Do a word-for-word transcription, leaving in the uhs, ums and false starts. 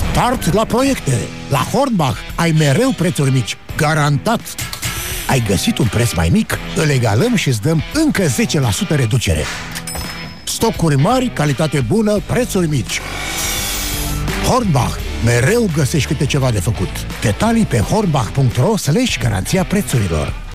Start la proiecte! La Hornbach ai mereu prețuri mici, garantat! Ai găsit un preț mai mic? Îl egalăm și îți dăm încă zece la sută reducere. Stocuri mari, calitate bună, prețuri mici. Hornbach. Mereu găsești câte ceva de făcut. Detalii pe hornbach punct ro slash garanția prețurilor.